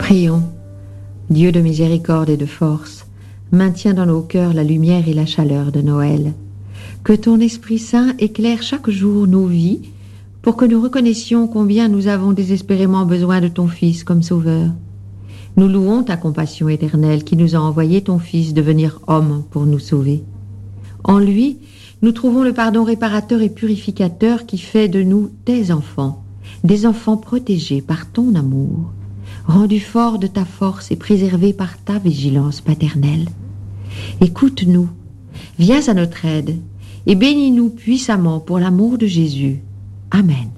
Prions. Dieu de miséricorde et de force, maintiens dans nos cœurs la lumière et la chaleur de Noël. Que ton Esprit Saint éclaire chaque jour nos vies pour que nous reconnaissions combien nous avons désespérément besoin de ton Fils comme Sauveur. Nous louons ta compassion éternelle qui nous a envoyé ton Fils devenir homme pour nous sauver. En lui, nous trouvons le pardon réparateur et purificateur qui fait de nous des enfants protégés par ton amour, rendus forts de ta force et préservés par ta vigilance paternelle. Écoute-nous, viens à notre aide et bénis-nous puissamment pour l'amour de Jésus. Amen.